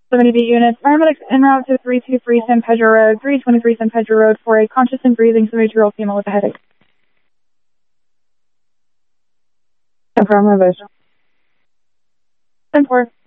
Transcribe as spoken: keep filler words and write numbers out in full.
seventy B units, paramedics en route to three two three San Pedro Road, three twenty-three San Pedro Road for a conscious and breathing seventy-two-year-old female with a headache. ten four, I'm on ten four.